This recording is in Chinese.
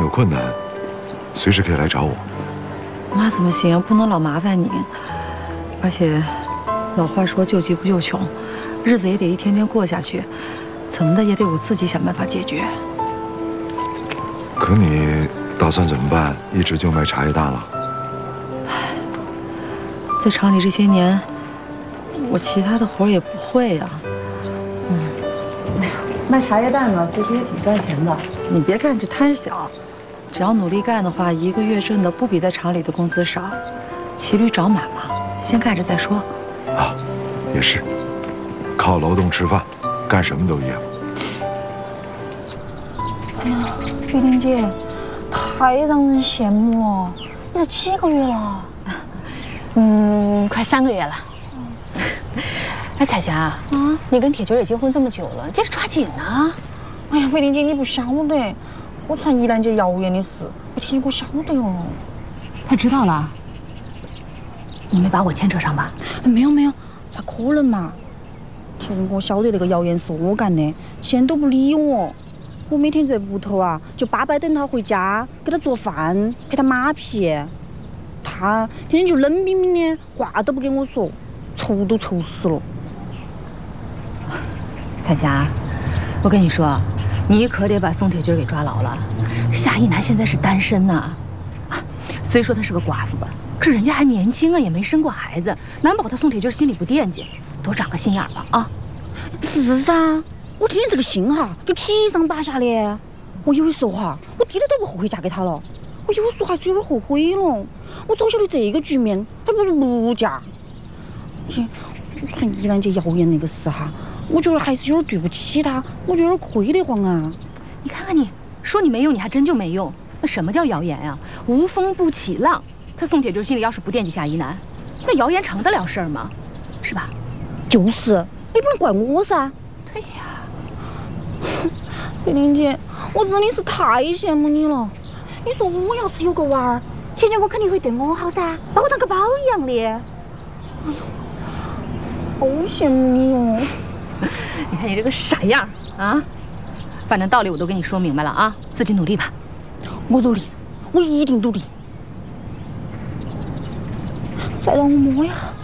困难，随时可以来找我。 那怎么行？不能老麻烦你。而且，老话说救急不救穷，日子也得一天天过下去，怎么的也得我自己想办法解决。 可你打算怎么办？一直就卖茶叶蛋了？ 在厂里这些年，我其他的活也不会呀。哎呀，卖茶叶蛋呢，其实也挺赚钱的。你别看这摊小，只要努力干的话，一个月挣的不比在厂里的工资少。骑驴找马嘛，先干着再说。 啊，也是，靠劳动吃饭，干什么都一样。 哎呀，雪玲姐，太让人羡慕了！你这几个月了？ 快3个月了。哎，彩霞，你跟铁军也结婚这么久了，你是抓紧啊！ 哎呀，雪玲姐，你不晓得，我传依兰姐谣言的事，我铁军哥晓得哟。 他知道了？你没把我牵扯上吧？ 没有，咋可能嘛？铁军哥晓得那个谣言是我干的，现在都不理我。我每天在屋头啊，就巴摆等他回家，给他做饭，陪他马屁。他天天就冷冰冰的，话都不跟我说，愁都愁死了。 彩霞，我跟你说，你可得把宋铁军给抓牢了。夏一楠现在是单身呐，虽说他是个寡妇吧，可是人家还年轻啊，也没生过孩子，难保他宋铁军心里不惦记，多长个心眼吧啊！ 是噻，我听这个心哈就七上八下的。我有时候哈，我一点都不后悔嫁给他了，我有时候还是有点后悔了。我早晓得这个局面，还不如不嫁。看依兰姐谣言那个事哈，我觉得还是有点对不起她，我觉得有点亏得慌啊。 你看看你，说你没用，你还真就没用。那什么叫谣言呀？无风不起浪。他宋铁军心里要是不惦记夏一楠，那谣言成得了事儿吗？是吧？ 就是，也不能怪我噻。 对呀， 雪玲姐，我真的是太羡慕你了。你说我要是有个娃儿，铁军哥肯定会对我好噻，把我当个宝一样的。哎呀，好羡慕你哦！ 你看你这个傻样啊！反正道理我都跟你说明白了啊，自己努力吧。 我努力，我一定努力。再让我摸呀。